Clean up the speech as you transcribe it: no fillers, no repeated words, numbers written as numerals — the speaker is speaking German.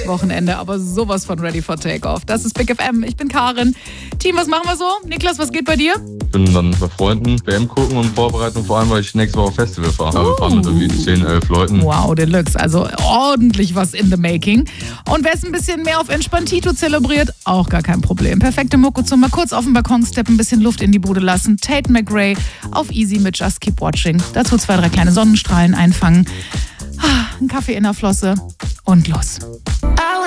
Wochenende, aber sowas von ready for takeoff. Das ist Big FM. Ich bin Karin. Team, was machen wir so? Niklas, was geht bei dir? Ich bin dann bei Freunden WM gucken und Vorbereitung, vor allem, weil ich nächste Woche auf Festival fahre. Wir fahren mit irgendwie 10, 11 Leuten. Wow, Deluxe. Also ordentlich was in the making. Und wer es ein bisschen mehr auf Entspanntito zelebriert, auch gar kein Problem. Perfekte Mucke zum mal kurz auf den Balkon steppen, ein bisschen Luft in die Bude lassen. Tate McRae auf Easy mit Just Keep Watching. Dazu 2, 3 kleine Sonnenstrahlen einfangen. Ein Kaffee in der Flosse und los.